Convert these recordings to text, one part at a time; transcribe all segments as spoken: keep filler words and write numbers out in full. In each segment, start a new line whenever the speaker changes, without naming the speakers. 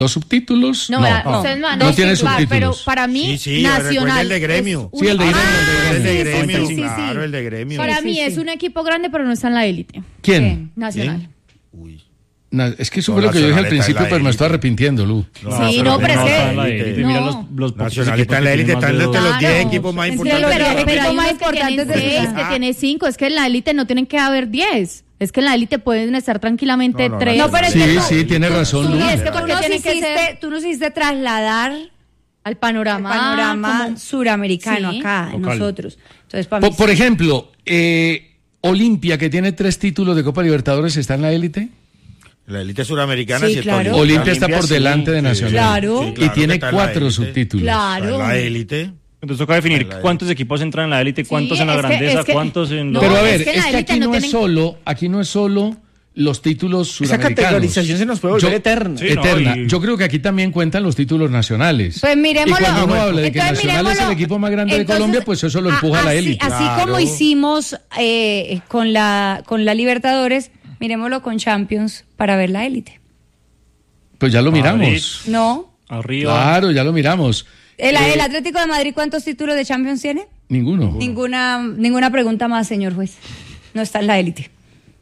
Los subtítulos,
no,
no,
no, ustedes no,
no, no tiene
sí,
subtítulos.
Pero para mí,
sí, sí,
Nacional
el de Gremio.
Es
sí, el de Gremio.
Ah,
el de Gremio,
sí, sí, sí,
claro,
sí.
el de Gremio.
Para
sí,
mí
sí,
es
sí.
un equipo grande, pero no está en la élite.
¿Quién?
Nacional.
¿Quién? Uy.
Na, es que eso
No,
fue lo que yo dije al
Nacional está en
principio,
la
pero me
élite.
estoy arrepintiendo, Lu.
No,
Sí, no, pero es que-
está en la élite.
no.
Mira los, los pocos
Nacional
equipos
está en la
que
élite,
tienen más
están
de
entre
dos.
los diez
Claro.
equipos más
Entre
importantes
los
de la
diez, pero hay
República.
unos
más
que tienen
importantes de
seis,
su-
que
Ah.
tienen cinco. Es que en la élite no tienen que haber diez. Es que en la élite pueden estar tranquilamente
No, no,
tres.
No, pero es
Sí,
que tú-
sí, tiene razón,
Sí,
Lu.
es que
Tú
porque
nos,
tienen que
hiciste,
ser
tú nos hiciste trasladar
al
al
panorama,
panorama
como-
suramericano
Sí.
acá,
Local.
nosotros. Entonces, para mí,
Por, por ejemplo, eh, Olimpia, que tiene tres títulos de Copa Libertadores, ¿está en la élite?
La élite suramericana
Sí,
sí está
claro.
Olimpia.
Olimpia está por
sí.
delante de
Sí,
Nacional.
Claro.
sí,
Y
claro que
tiene
está en la
cuatro
élite.
subtítulos.
Claro.
Está en la élite.
Entonces toca definir
Ahí la
cuántos equipos entran en la élite, cuántos
Sí,
en la
es que-
grandeza,
es que-
cuántos en...
no,
Pero a
es
ver,
que
es
en la
que
élite
aquí
no
no es
tienen-
solo, aquí no es solo los títulos
Esa
suramericanos.
categorización se nos puede volver
Yo-
eterna.
Sí, no,
eterna.
y-
Yo creo que aquí también cuentan los títulos nacionales.
Pues miremoslo.
Y cuando uno habla de que
Entonces,
Nacional es el
miremoslo.
equipo más grande de
Entonces,
Colombia, pues eso lo empuja a la
así-
élite.
Así
Claro.
como hicimos eh, con la con la Libertadores, miremoslo con Champions para ver la élite.
Pues ya lo
Madrid.
miramos.
No.
Arriba.
Claro, ya lo miramos.
El,
Eh,
el Atlético de Madrid, ¿cuántos títulos de Champions tiene?
Ninguno.
Ninguna ninguna pregunta más, señor juez. No está en la élite.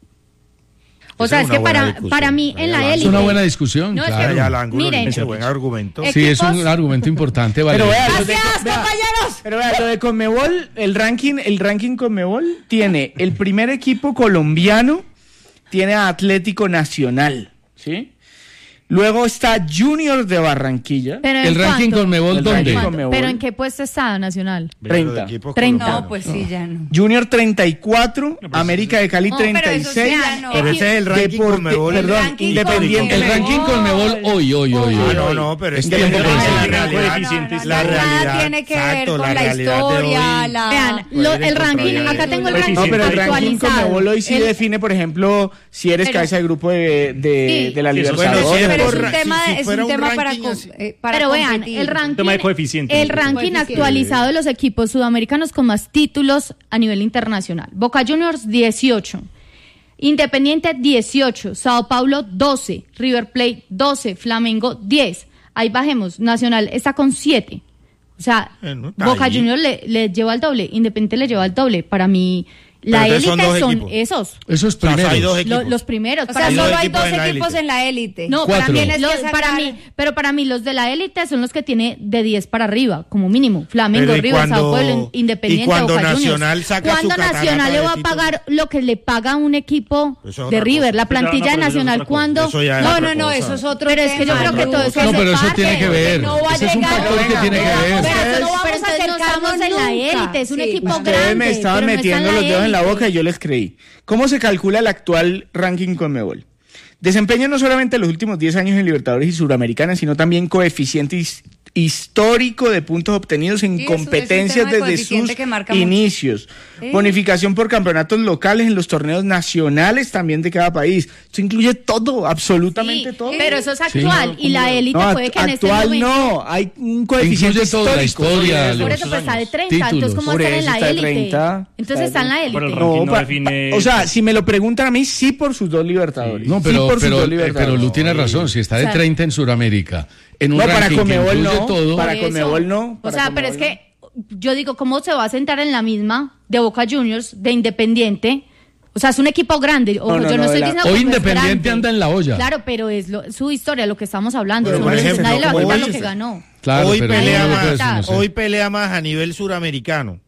O
Esa
sea,
es
es
una
que
buena
para,
discusión.
para mí en la
Es
élite.
Es una buena discusión,
No, es que-
claro.
Allá al ángulo,
Miren.
dice, buen argumento.
Eh,
Sí, es un
equipos-
argumento importante, vale.
Pero vea, los de-
Gracias,
vea,
compañeros.
Pero vea, lo de Conmebol, el ranking, el ranking Conmebol tiene el primer equipo colombiano, tiene a Atlético Nacional, ¿sí? Luego está Junior de Barranquilla,
Pero ¿en
El ranking
cuánto?
Conmebol,
El
¿dónde?
ranking
¿Cuánto?
Conmebol.
¿Pero en qué puesto está Nacional?
treinta.
treinta.
No, pues sí, ya no.
Junior treinta y cuatro, América de Cali
No, pero
treinta y
eso
seis,
sí, ya no.
Pero ese es el ranking
Deporte-
Conmebol.
perdón,
el
ranking
Independiente.
El
Conmebol.
ranking Conmebol hoy, hoy, hoy.
Ah,
hoy.
no, no, pero es
Es
que
tiempo
la
presente.
realidad,
Coeficientes.
la
Nada
realidad,
tiene que ver
exacto,
con
la
la
realidad de
historia,
hoy.
la...
Vean,
puede
lo-
ir
el
en
ranking,
contra de-
acá tengo el
No,
ranking
No, pero el ranking
actualizado.
Conmebol hoy sí
El-
define, por ejemplo, si eres
Pero-
cabeza de grupo de, de,
Sí.
de la
Sí, eso sí.
Libertadores.
Bueno, sí,
Pero es
por
un
ra-
tema,
si- si
es
fuera
un
un
tema para,
ranking
com-
así.
eh, para
Pero vean,
competir.
el ranking,
Tema de coeficientes.
el ranking
Coeficientes.
actualizado de los equipos sudamericanos con más títulos a nivel internacional. Boca Juniors dieciocho, Independiente dieciocho, Sao Paulo doce, River Plate doce, Flamengo diez. Ahí bajemos, Nacional está con siete. O sea,
Bueno, está
Boca
ahí.
Juniors le, le lleva el doble, Independiente le lleva el doble. Para mí, la
Pero entonces
élite
son
son,
dos equipos.
esos,
Esos
O sea,
primeros.
hay dos
lo-
equipos.
los primeros.
O
Para
sea,
mí-
dos
solo hay
equipos
dos
en la
equipos
élite.
en la élite.
No,
Cuatro.
para mí,
Tienes
los-
que
para
sacar-
mí, pero para mí los de la élite son los que tiene de diez para arriba, como mínimo. Flamengo,
Pero ¿y
River,
cuando-
Sao Paulo, Independiente,
y cuando
Boca Juniors.
Nacional saca
¿Cuándo
su catarata
Nacional le
de
va a
títulos?
pagar lo que le paga un equipo
Eso es
de
otra
River?
cosa.
La
Sí,
plantilla
no, no,
de
pero eso es
Nacional,
otra cosa.
¿cuándo?
Eso ya es
No,
otra
no, no,
cosa.
eso es otro
Pero es que yo
tema,
creo que todo eso
No,
es
pero eso
parte.
tiene que ver.
No va a
Ese es un
llegar.
factor que tiene que ver.
Pero
Pero
no vamos
pero
a
entonces no
acercarnos
estamos en la
nunca.
élite, es un
Sí.
equipo
Ustedes
grande.
me estaban
pero no está
metiendo
en
los dedos en la
élite.
boca y yo les creí. ¿Cómo se calcula el actual ranking Conmebol? Desempeño no solamente los últimos diez años en Libertadores y Suramericana, sino también coeficiente his- histórico de puntos obtenidos en
Sí, es un- es un
competencias
tema de
desde
coeficiente
sus
que marca mucho.
inicios.
Sí.
Bonificación por campeonatos locales en los torneos nacionales también de cada país. Esto incluye todo, absolutamente
Sí,
todo.
pero eso es actual y la élite
No,
puede
act-
que en este
actual
momento...
no, hay un coeficiente
Incluye toda la
histórico.
historia,
Por
los
eso pues está de treinta,
títulos.
entonces ¿cómo
Por
estar en
eso
la
está de
élite?
treinta,
Entonces está
está
en la
Pero el
élite.
ranking
No,
no
pa-
define-
pa- o sea, si me lo preguntan a mí, sí por sus dos Libertadores.
No,
Sí
pero,
por sus
pero,
dos
eh,
Libertadores.
pero Lu tiene razón. Si está de
O sea,
treinta en Sudamérica, en un
No, para
ranking que
Conmebol
incluye
no,
todo,
para
Por eso.
Conmebol no.
O
para
sea, pero es
Conmebol
que yo digo, ¿cómo se va a sentar en la misma de Boca Juniors, de Independiente? O sea, es un equipo grande. Ojo,
No, no,
yo no,
no,
estoy
de la-
diciendo
Hoy
que no es
Independiente
grande.
anda en la olla.
Claro, pero es lo- su historia, lo que estamos hablando.
Pero,
Eso
por
no es-
ejemplo,
nadie le va a quitar
hoy-
lo que ganó.
Claro,
hoy
pero
pelea
no lo
más,
puedes conocer.
hoy pelea más a nivel suramericano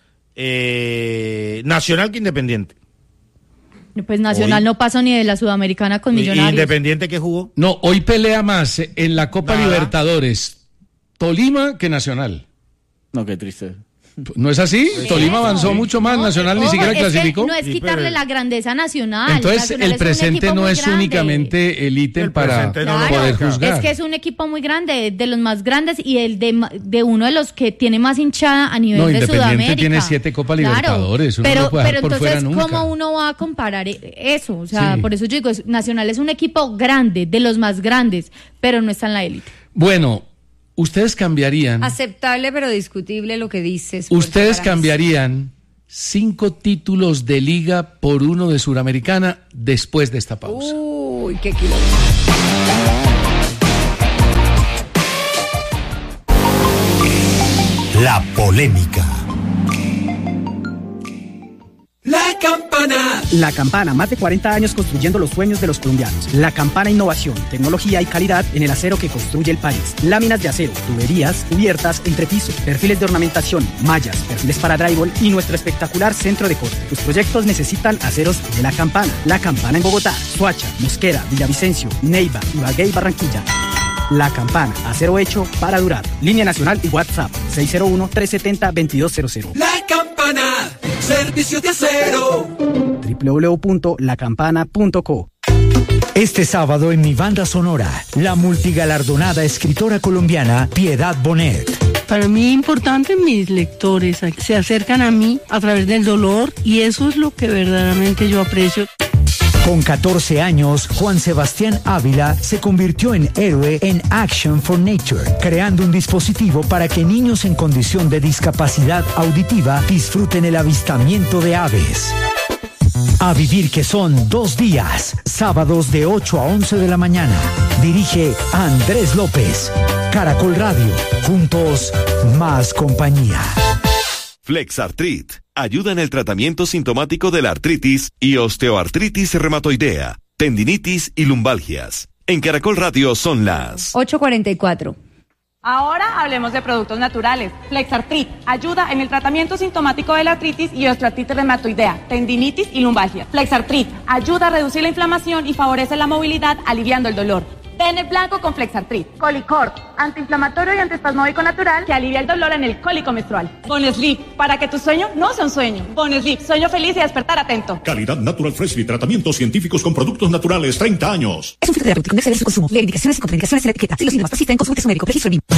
eh, Nacional que Independiente.
Pues Nacional
Hoy-
no pasó ni de la Sudamericana con
¿Y
Millonarios.
Independiente que jugó?
No, hoy pelea más en la Copa
Nada.
Libertadores Tolima que Nacional.
No, qué triste.
¿No es así? Tolima avanzó mucho más,
No,
Nacional ni
ojo,
siquiera
es que
clasificó.
no es
Sí,
quitarle
pero-
la grandeza nacional.
Entonces
Nacional
el
es un
presente
equipo
no
muy
es
grande.
únicamente el ítem
El
para
presente no
Claro,
poder juzgar.
es que es un equipo muy grande, de los más grandes y el de, ma- de uno de los que tiene más hinchada a nivel
No,
de
Independiente
Sudamérica.
tiene siete Copa Libertadores, uno
pero,
no puede dejar
pero
por
entonces,
fuera nunca.
¿cómo uno va a comparar e- eso? O sea,
Sí.
por eso yo digo, es- Nacional es un equipo grande, de los más grandes, pero no está en la élite.
Bueno, ustedes cambiarían,
Aceptable pero discutible lo que dices. porque
ustedes
para mí-
cambiarían cinco títulos de liga por uno de Suramericana después de esta pausa.
Uy, qué kilómetro.
polémica.
La Campana. La Campana, más de cuarenta años construyendo los sueños de los colombianos. La Campana, innovación, tecnología y calidad en el acero que construye el país. Láminas de acero, tuberías, cubiertas, entrepiso, perfiles de ornamentación, mallas, perfiles para drywall y nuestro espectacular centro de corte. Tus proyectos necesitan aceros de La Campana. La Campana en Bogotá, Soacha, Mosquera, Villavicencio, Neiva, Ibagué y Barranquilla. La Campana, acero hecho para durar. Línea nacional y WhatsApp seis cero uno, tres siete cero, dos dos cero cero.
La Campana, servicio de acero.
doble u doble u doble u punto la campana punto co.
Este sábado en Mi Banda Sonora, la multigalardonada escritora colombiana Piedad Bonet.
Para mí es importante, mis lectores se acercan a mí a través del dolor y eso es lo que verdaderamente yo aprecio.
Con catorce años, Juan Sebastián Ávila se convirtió en héroe en Action for Nature, creando un dispositivo para que niños en condición de discapacidad auditiva disfruten el avistamiento de aves. A vivir, que son dos días, sábados de ocho a once de la mañana. Dirige Andrés López. Caracol Radio, juntos, más compañía.
Flexartrit ayuda en el tratamiento sintomático de la artritis y osteoartritis reumatoidea, tendinitis y lumbalgias. En Caracol Radio son las
ocho cuarenta y cuatro.
Ahora hablemos de productos naturales. Flexartrit ayuda en el tratamiento sintomático de la artritis y osteoartritis reumatoidea, tendinitis y lumbalgia. Flexartrit ayuda a reducir la inflamación y favorece la movilidad, aliviando el dolor. Ten el blanco con Flexartrit. Colicor, antiinflamatorio y antiespasmódico natural que alivia el dolor en el cólico menstrual. Bonesleep, para que tu sueño no sea un sueño. Bonesleep, sueño feliz y despertar atento.
Calidad Natural Freshly, tratamientos científicos con productos naturales, treinta años.
Es un fitoterapéutico, no exceder su consumo. Leer indicaciones y contraindicaciones en la etiqueta. Si los síntomas persisten, consulte a su médico. Registro B I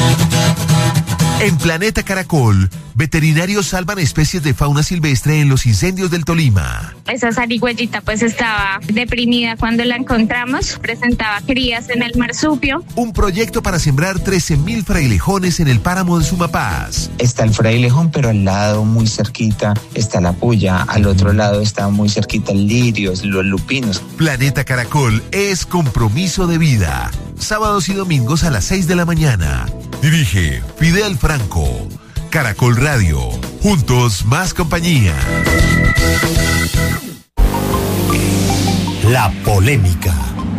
M.
En Planeta Caracol, veterinarios salvan especies de fauna silvestre en los incendios del Tolima.
Esa zarigüeyita pues estaba deprimida cuando la encontramos, presentaba crías en el marsupio.
Un proyecto para sembrar trece mil frailejones en el páramo de Sumapaz.
Está el frailejón, pero al lado, muy cerquita, está la puya. Al otro lado está muy cerquita el lirio, los lupinos.
Planeta Caracol es compromiso de vida. Sábados y domingos a las seis de la mañana. Dirige Fidel Franco. Caracol Radio. Juntos, más compañía.
La polémica.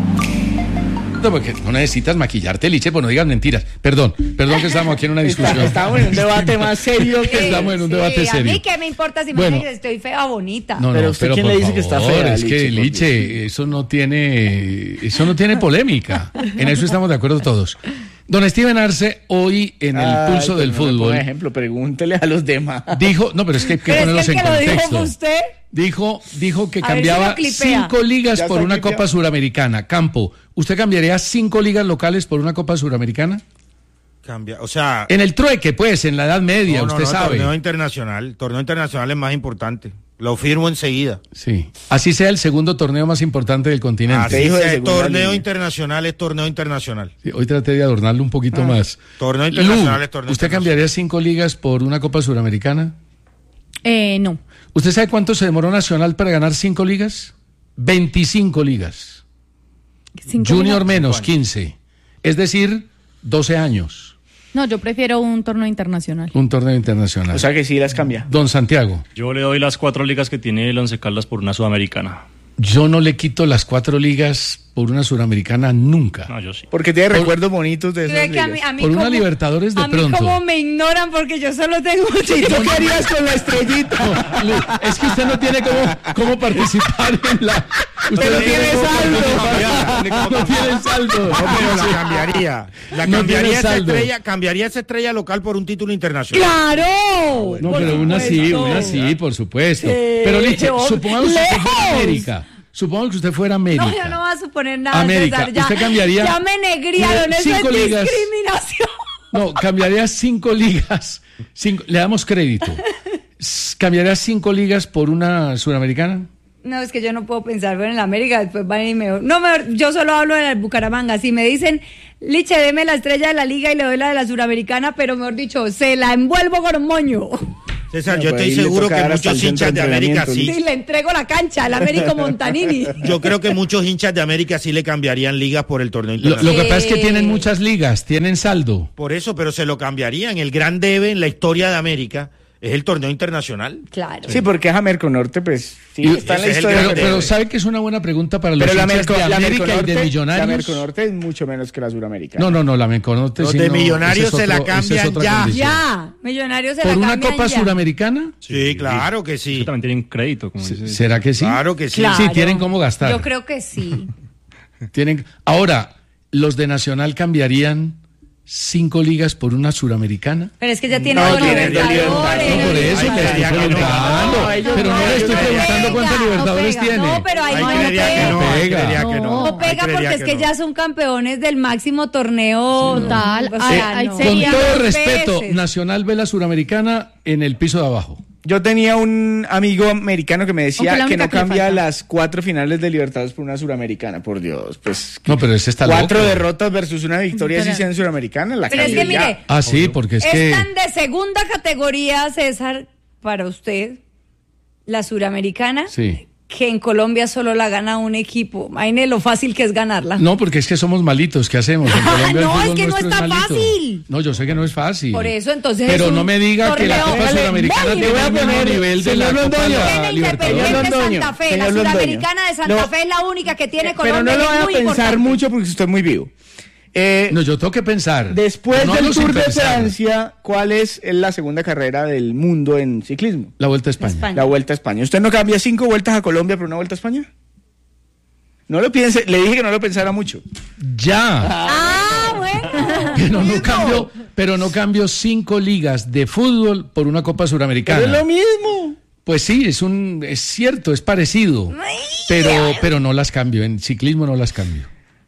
No, porque no necesitas maquillarte, Liche, pues no digas mentiras. Perdón, perdón que estamos aquí en una discusión.
Estamos en un debate más serio que
estamos en un
sí,
debate serio.
A mí qué me importa si me
bueno,
dicen que estoy fea o bonita.
No, no,
pero usted
pero
quién
por
le dice
favor,
que está fea.
Es que Liche, eso no tiene, eso no tiene polémica. En eso estamos de acuerdo todos. Don Steven Arce, hoy en el
Ay,
pulso del
no
fútbol.
Por ejemplo, pregúntele a los demás.
Dijo, no, pero es que hay que
¿Pero
ponerlos
es que
en
el que
contexto.
lo dijo usted?
Dijo, dijo que
A ver si
cambiaba
lo clipea.
cinco ligas
Ya
por
está
una
clipeado.
Copa Suramericana. Campo, ¿usted cambiaría cinco ligas locales por una Copa Suramericana?
Cambia, o sea...
En el trueque, pues, en la Edad Media,
no, no,
usted
no,
sabe.
Torneo internacional, torneo internacional es más importante. Lo firmo enseguida.
Sí. Así sea el segundo torneo más importante del continente.
Así
dijo de
sea,
segunda
torneo
línea.
internacional es torneo internacional.
Sí, hoy traté de adornarlo un poquito
Ah.
más.
Torneo internacional
Lu,
es torneo
¿usted
internacional.
cambiaría cinco ligas por una Copa Suramericana?
Eh, no.
¿Usted sabe cuánto se demoró Nacional para ganar cinco ligas? veinticinco ligas.
Cinco
Junior
ligas.
menos, quince. Es decir, doce años.
No, yo prefiero un torneo internacional.
Un torneo internacional.
O sea que sí las cambia.
Don Santiago,
Yo le doy las cuatro ligas que tiene el Once Caldas por una sudamericana.
yo no le quito las cuatro ligas por una suramericana nunca.
No, yo sí.
Porque tiene
Por-
recuerdos bonitos de esas
¿Cree que a mí,
ligas.
a mí
Por una
cómo-
Libertadores de
a mí
pronto.
cómo me ignoran porque yo solo tengo un
¿Y tú qué harías con la estrellita?
Lu, es que usted no tiene cómo, cómo participar en la... Usted
Pero
no
tiene
cómo
saldo.
participar. No tiene saldo.
No, pero la cambiaría. La
No
cambiaría
tiene
esa
saldo.
estrella, cambiaría esa estrella local por un título internacional.
¡Claro!
No,
Por
pero una sí,
supuesto.
una sí, por supuesto.
Sí,
Pero Liche,
yo-
supongamos que usted fuera
¡lejos!
América. Supongamos que usted fuera América.
No, yo no voy a suponer nada.
América,
César, ya,
¿usted cambiaría?
Ya me negriaron, eso
Cinco
es
ligas.
discriminación.
No, cambiaría cinco ligas. Cinco, le damos crédito. S- ¿Cambiaría cinco ligas por una suramericana?
No, es que yo no puedo pensar bueno, en la América, después van a ir mejor. No, mejor, yo solo hablo de la Bucaramanga. Si me dicen, Liche, deme la estrella de la liga y le doy la de la suramericana, pero mejor dicho, se la envuelvo con un moño.
César,
No,
yo
pues
estoy
ahí le
seguro
toca
que
dar hasta
muchos
el
hinchas de América
entrenamiento,
sí.
Y le entrego la cancha al Américo Montanini.
Yo creo que muchos hinchas de América sí le cambiarían ligas por el torneo
Lo,
internacional.
lo que pasa es que tienen muchas ligas, tienen saldo.
Por eso, pero se lo cambiarían. El gran debe en la historia de América es el torneo internacional.
Claro.
Sí, porque es Amerconorte, pues sí,
Y-
está en la
ese es el
historia.
Pero,
grande.
pero sabe que es una buena pregunta para los
Pero la,
hinchas
Merco,
de
la,
América y de
Merconorte, la
Millonarios.
Merconorte es mucho menos que la Suramericana.
No, no, no, la Merconorte
Los
sí
de
no,
Millonarios
ese es
se la
otro- esa es
cambian
otra
ya.
condición.
Ya, Millonarios se
¿Por
la
una
cambian
Copa
ya.
Suramericana?
Sí, claro que sí.
Que también tienen crédito, como dice.
¿Será que sí?
Claro que sí.
Claro.
Sí, tienen cómo gastar.
Yo creo que sí.
Tienen. Ahora, los de Nacional cambiarían cinco ligas por una suramericana.
Pero es que ya tiene
No,
dos
tienen dos
Libertadores.
No, por eso
Ay,
le estoy
creería que no.
preguntando.
No, ellos
Pero no
no,
le estoy
ellos no
preguntando
pega,
cuántos
no
Libertadores
pega.
tiene.
No, pero ahí
Ay,
no
creería
pega.
que no, ay,
Pega.
creería que no.
No pega
Ay, creería
porque es que
no.
ya son campeones del máximo torneo.
Total,
O sea,
ay, ay,
no.
Con
sería
todo
dos
respeto,
veces.
Nacional ve la suramericana en el piso de abajo.
Yo tenía un amigo americano que me
Aunque
decía
la
que
única
no
que le
cambia
falta.
las cuatro finales de Libertadores por una suramericana, por Dios. Pues
No, pero ese está
cuatro
loco.
derrotas versus una victoria si sea en suramericana, la
Pero es
cambio
que
ya.
mire,
Ah, sí, porque es
es
que.
tan de segunda categoría, César, para usted, la suramericana,
Sí.
que en Colombia solo la gana un equipo. Imagine lo fácil que es ganarla.
No, porque es que somos malitos. ¿Qué hacemos? En Colombia el
No,
fútbol
es que no
nuestro
está
malito.
fácil.
No, yo sé que no es fácil.
Por eso, entonces,
Pero
es un
no me diga que la
torneo-
Copa
Hágale,
Sudamericana
¡ven!
tiene
Le voy a
el mismo
poner-
nivel de
señor
la Copa
Londoño.
de la
Tiene
Libertadores.
Independiente
Londoño,
Santa Fe, la
señor Londoño.
Suramericana de Santa
No.
Fe es la única que tiene
Pero
Colombia.
no lo
y
voy
es
a
muy
pensar
importante.
mucho porque estoy muy vivo. Eh,
No, yo tengo que pensar.
Después
No
del
hablo sin
Tour de
pensar.
Francia, ¿cuál es la segunda carrera del mundo en ciclismo?
La Vuelta a España.
España.
La Vuelta a España. ¿Usted no cambia cinco vueltas a Colombia por una Vuelta a España? No lo piense, le dije que no lo pensara mucho.
Ya.
Ah, bueno.
Pero no cambio, pero no cambio cinco ligas de fútbol por una Copa Suramericana.
Pero es lo mismo.
Pues sí, es un, es cierto, es parecido. Pero, pero no las cambio. En ciclismo no las cambio.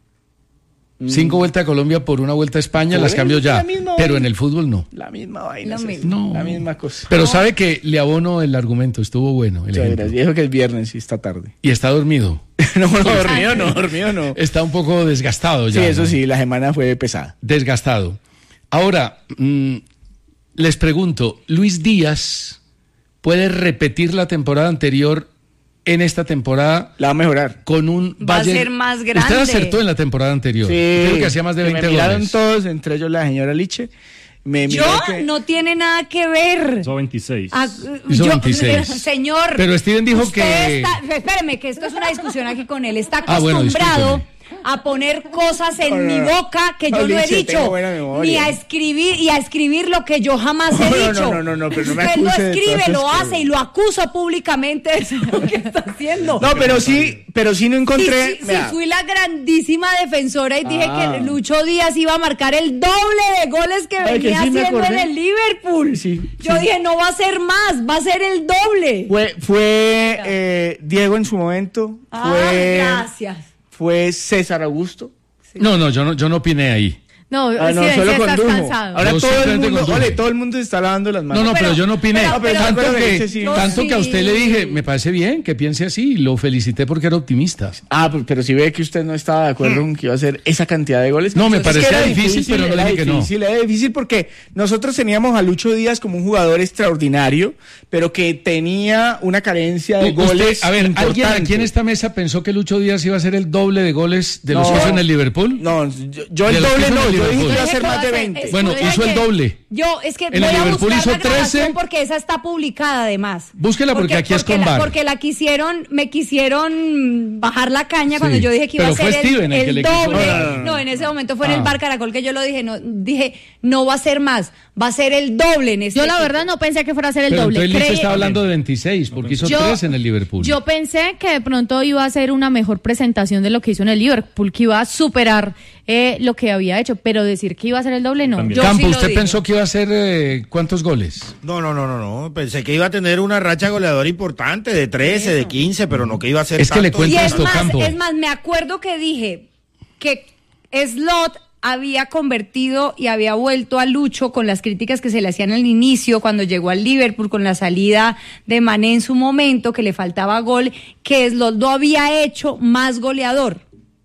Cinco vueltas a Colombia por una vuelta a España,
Por
las
eso
cambio
es
ya.
la misma
Pero
vaina.
en el fútbol no.
La misma vaina.
Lo
César.
mismo.
No.
La misma cosa.
Pero sabe que le abono el argumento, estuvo bueno. El
Muchas
ejemplo.
gracias. Dijo que es viernes y está tarde.
Y está dormido.
no, no, dormido no, dormido no.
Está un poco desgastado
Sí,
ya.
eso
¿no?
sí, la semana fue pesada.
Desgastado. Ahora, mm, les pregunto, ¿Luis Díaz puede repetir la temporada anterior en esta temporada?
La va a mejorar.
Con un
Va a
Bayern-
ser más
Usted
grande.
acertó en la temporada anterior.
Sí.
Creo que hacía más de
Que
veinte
me miraron
goles.
todos, entre ellos la señora Liche. Me
Yo
miró que-
no tiene nada que ver.
Hizo veintiséis.
Ah,
Hizo
yo-
veintiséis.
Señor.
Pero Steven dijo
usted
que-
está- espéreme, que esto es una discusión aquí con él. Está
Ah, bueno,
acostumbrado
discúlpeme.
a poner cosas en
No, no,
mi
no.
boca que
No,
yo no he
Lice, tengo
dicho.
buena memoria.
Ni a escribir y a escribir lo que yo jamás he
No, no,
dicho.
no, no, no, pero no me
Usted lo
acuse de
escribe,
todas
lo
esas
hace
cosas.
y lo acuso públicamente de eso lo que está haciendo.
No, pero sí, pero sí no encontré.
Sí, sí, sí,
vea.
fui la grandísima defensora y dije
Ah.
que Lucho Díaz iba a marcar el doble de goles que
Ay, que
venía
sí me
haciendo en
acordé.
el Liverpool.
Sí,
Yo
sí.
dije, no va a ser más, va a ser el doble.
Fue, fue eh, Diego en su momento.
Ah,
Fue,
gracias.
fue César Augusto.
No, no, yo no, yo no opiné ahí.
No,
Ah, no,
sí, sí,
solo
estás
condujo.
cansado.
Ahora
Yo
todo el
simplemente
mundo,
conduje.
ole, todo el mundo se está lavando las
No,
manos.
no, pero,
pero-
yo no opiné.
pero- pero-
tanto
pero-
que,
pero- sí.
tanto que a usted le dije, me parece bien que piense así, y lo felicité porque era optimista.
Ah, pues, pero si ve que usted no estaba de acuerdo con que iba a hacer esa cantidad de goles.
No, me
Es que
parecía
era
difícil, pero no
era
dije que no.
difícil, Era difícil porque nosotros teníamos a Lucho Díaz como un jugador extraordinario, pero que tenía una carencia de
Usted-
goles.
a ver, ¿alguien
importante.
aquí en esta mesa pensó que Lucho Díaz iba a hacer el doble de goles de los
No.
que hizo en el Liverpool?
No, yo, yo
De
el
los que
doble
hizo en
no,
el
yo dije que
Liverpool.
iba a hacer
¿Qué
más de
va a hacer?
veinte.
Es-
Bueno,
Oiga,
hizo el
que
doble.
Yo, es que
En el
voy a
Liverpool
buscar
hizo
la grabación
trece.
porque esa está publicada además.
Búsquela porque aquí es
porque
con
la,
V A R.
Porque la quisieron, me quisieron bajar la caña
Sí,
cuando yo dije que iba
pero
a ser
fue Steven
el,
el que
el
le quiso-
doble.
No,
No,
no, no, no.
en ese momento fue en el
Ah.
Bar Caracol que yo lo dije, no, dije, no va a ser más, va a ser el doble en este
Yo la
equipo.
verdad no pensé que fuera a ser el
Pero
doble.
entonces Liz
Creí-
estaba hablando de veintiséis, porque hizo
Yo-
tres en el Liverpool.
Yo pensé que de pronto iba a ser una mejor presentación de lo que hizo en el Liverpool, que iba a superar eh, lo que había hecho, pero decir que iba a ser el doble, no.
También.
Yo
Campo,
sí lo
¿usted
dije.
pensó que iba a hacer eh, cuántos goles?
No, no, no, no, no. Pensé que iba a tener una racha goleadora importante de trece, de quince, pero no que iba a ser
Es que le
tanto.
cuento
Y es
esto,
más,
Campo.
es más, me acuerdo que dije que Slot había convertido y había vuelto a Lucho con las críticas que se le hacían al inicio cuando llegó al Liverpool con la salida de Mané en su momento, que le faltaba gol, que Slot lo había hecho más goleador.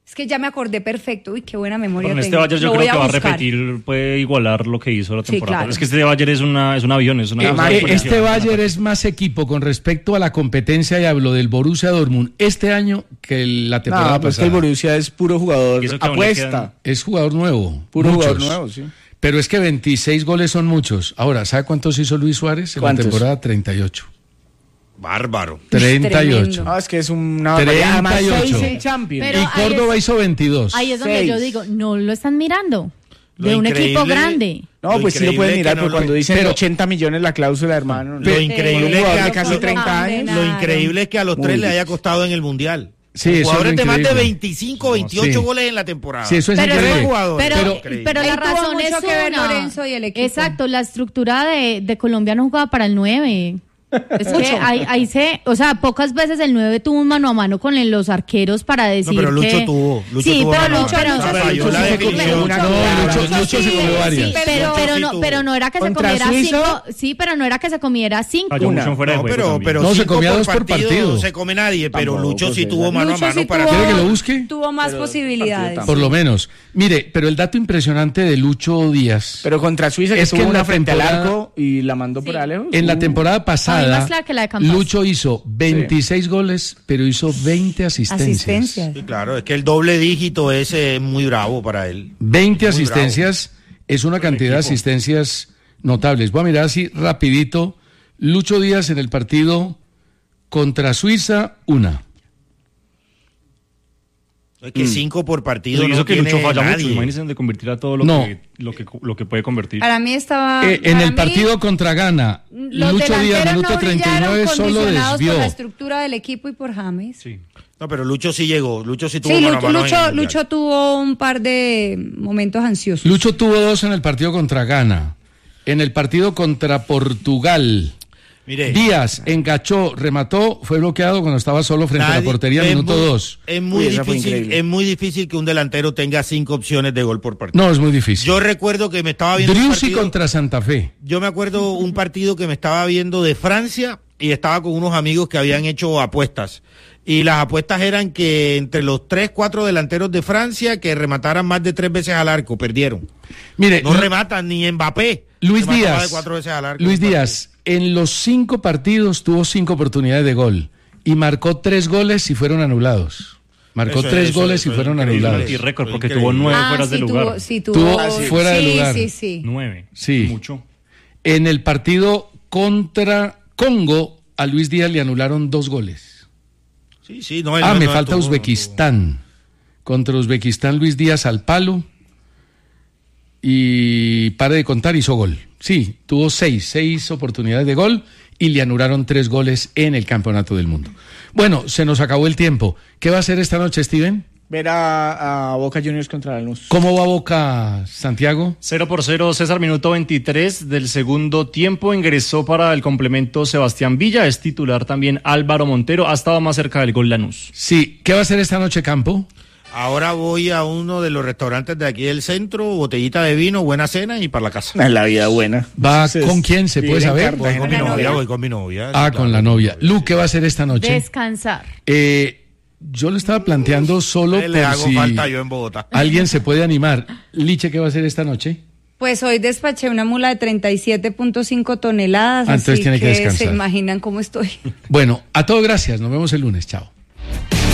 Es que ya me acordé perfecto. Uy, qué buena memoria
Con este
tengo.
Bayern yo
Lo
creo
voy
que
a
va a
buscar.
repetir, puede igualar lo que hizo la
Sí,
temporada.
claro.
Es que este Bayern es, una, es un avión, es una
Eh,
cosa
eh,
deportiva.
este Bayern es más equipo con respecto a la competencia, y hablo del Borussia Dortmund este año que la temporada
No, pues que
pasada.
el Borussia es puro jugador
Y eso que aún le
apuesta.
quedan-
Es jugador nuevo.
Puro
muchos.
jugador nuevo, sí.
Pero es que veintiséis goles son muchos. Ahora, ¿sabe cuántos hizo Luis Suárez en la
¿Cuántos?
temporada? treinta y ocho.
Bárbaro.
treinta y ocho.
No, es que es una barbaridad. Además,
treinta y ocho.
seis en Champions.
Pero
Y
ahí
Córdoba
es-
hizo veintidós.
Ahí es donde
Seis.
yo digo, no lo están mirando.
Lo
De un
increíble-
equipo grande.
No,
Lo
pues sí lo
increíble
pueden
es
mirar,
que no
pero
lo-
cuando dicen
pero-
ochenta millones la cláusula, hermano.
Lo
no.
increíble
Un
es
jugador
que
de
a-
casi treinta años.
Lo increíble es que a los
Muy
tres le
difícil.
haya costado en el Mundial.
Sí,
Con
eso es
jugadores
lo
de más de
increíble.
veinticinco, veintiocho
Sí.
goles en la temporada.
Sí, eso es
Pero,
increíble.
jugadores.
pero,
Increíble.
pero
Ahí
la
tuvo
razón
mucho
es
que ver
una.
Lorenzo y el equipo.
Exacto, la estructura de, de Colombia no jugaba para el nueve. Es que ahí, ahí se, o sea, pocas veces el nueve tuvo un mano a mano con el- los arqueros para decir
No, pero Lucho
que...
tuvo. Lucho
sí,
tuvo
pero,
mano a
Lucho,
mano.
pero,
O sea,
pero
falló
Lucho
la
se
definición.
comió-
No, Lucho-
Lucho
Lucho se
sí,
comió varias.
sí, pero,
Lucho
pero
sí
no,
tuvo.
pero no era que se
Contra
comiera
Suiza.
cinco, sí, pero no era que se comiera cinco.
Falló
Una.
mucho fuera de
No,
juego
pero,
también.
pero
No, se
cinco
comía
por
dos por partido.
No se come nadie, pero
Tampoco,
Lucho sí
sí,
tuvo
¿verdad?
mano a
Lucho
mano
sí
para...
tuvo-
¿Quiere que lo busque?
Tuvo más posibilidades.
Por lo menos. Mire, pero el dato impresionante de Lucho Díaz,
Pero contra Suiza, que
Es que
tuvo
en la
una frente al
temporada-
arco y la mandó por lejos.
en la
Uh.
temporada
A mí
pasada,
más clara que la de Campas.
Lucho hizo veintiséis goles, pero hizo veinte asistencias.
Asistencias.
Sí, claro, es que el doble dígito ese es muy bravo para él.
veinte
Muy
asistencias es una cantidad de
equipo.
asistencias notables. Voy a mirar así rapidito. Lucho Díaz en el partido contra Suiza, una.
Es que cinco por partido
Eso
no
hizo que
tiene
Lucho falla
nadie.
mucho. Imagínense de convertir a todo lo,
No.
que, lo, que, lo que puede convertir.
Para mí estaba...
Eh, en
para
el
mí,
partido contra Ghana,
los
Lucho Díaz,
delanteros
minuto
no
treinta y nueve,
brillaron
solo
condicionados
desvió.
por la estructura del equipo y por James. Sí,
Sí.
No, pero Lucho sí llegó. Lucho sí tuvo
Lucho,
mano a mano en el
Lucho,
Mundial.
Lucho tuvo un par de momentos ansiosos.
Lucho tuvo dos en el partido contra Ghana. En el partido contra Portugal,
Mire,
Díaz engachó, remató, fue bloqueado cuando estaba solo frente a la
nadie-
portería,
es
minuto
muy-
dos.
Es muy,
Uy, esa fue
difícil,
increíble.
es muy difícil que un delantero tenga cinco opciones de gol por partido.
No, es muy difícil.
Yo recuerdo que me estaba viendo un
Driussi
partido,
contra Santa Fe.
yo me acuerdo un partido que me estaba viendo de Francia y estaba con unos amigos que habían hecho apuestas. Y las apuestas eran que entre los tres, cuatro delanteros de Francia que remataran más de tres veces al arco, perdieron.
Mire,
No
Lu-
rematan ni Mbappé.
Luis
remataba
Díaz,
de cuatro veces al arco.
Luis Díaz, en los cinco partidos tuvo cinco oportunidades de gol y marcó tres goles y fueron anulados. Marcó
Eso-
tres
eso-
goles
eso
y
es
fueron
increíble.
anulados.
Y récord, porque
Increíble.
tuvo nueve
Ah,
fueras
sí,
de lugar.
tuvo, sí, tuvo,
Tuvo
sí,
fuera de
sí,
lugar.
Sí, sí,
Nueve.
Sí.
Mucho.
En el partido contra Congo, a Luis Díaz le anularon dos goles.
Sí, sí, no, él
Ah,
no-
me
no
falta
tuvo, no
Uzbekistán. Contra Uzbekistán, Luis Díaz al palo. Y pare de contar, hizo gol. Sí, tuvo seis, seis oportunidades de gol y le anularon tres goles en el Campeonato del Mundo. Bueno, se nos acabó el tiempo. ¿Qué va a hacer esta noche, Steven?
Ver a, a Boca Juniors contra la Lanús.
¿Cómo va Boca, Santiago?
cero por cero, César, minuto veintitrés del segundo tiempo. Ingresó para el complemento Sebastián Villa. Es titular también Álvaro Montero. Ha estado más cerca del gol Lanús.
Sí, ¿qué va a hacer esta noche, Campo?
Ahora voy a uno de los restaurantes de aquí del centro, botellita de vino, buena cena y para la casa.
En la vida buena.
¿Va
Entonces,
con quién? ¿Se puede
vivir en
saber?
Voy con mi
¿Con la
novia,
novia?
voy con mi novia.
Ah,
sí,
con
claro.
la novia. Lu, ¿qué va a hacer esta noche?
Descansar.
Eh, yo le estaba planteando solo
Le
por
hago
si
falta yo en Bogotá.
alguien se puede animar. Liche, ¿qué va a hacer esta noche?
Pues hoy despaché una mula de treinta y siete punto cinco toneladas,
Ah, entonces
así
tiene que
que
descansar.
se imaginan cómo estoy.
Bueno, a todos gracias. Nos vemos el lunes. Chao.